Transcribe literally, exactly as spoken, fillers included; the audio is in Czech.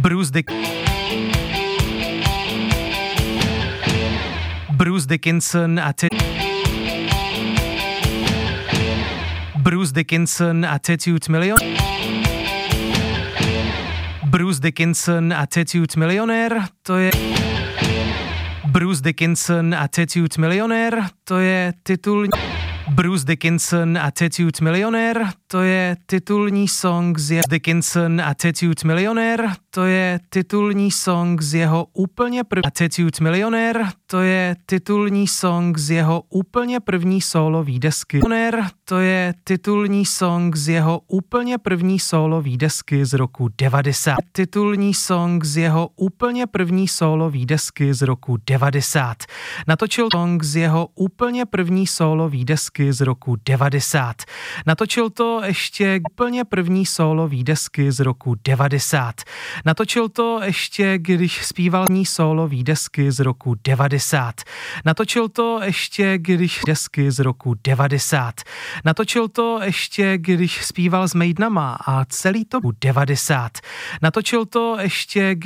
Bruce Dick... Bruce Dickinson a Bruce Dickinson Attitude Million Bruce Dickinson Attitude Milionér, to je Bruce Dickinson Attitude Milionér, to je titul Bruce Dickinson Attitude Milionér, to je titulní song z jeho Dickinson Attitude Milionér, to je titulní song z jeho úplně první Attitude Milionér, to je titulní song z jeho úplně první sólový desky. Milionér, to je titulní song z jeho úplně první sólový desky z roku devadesát. Titulní song z jeho úplně první sólový desky z roku devadesát. Natočil song z jeho úplně první sólový desky z roku devadesát. Natočil to ještě úplně první sólový desky z roku devadesát. Natočil to ještě, když zpíval ní sólový desky z roku devadesát. Natočil to ještě, když desky z roku devadesát. Natočil to ještě, když zpíval s Maidnama a celý to devadesát. Natočil to ještě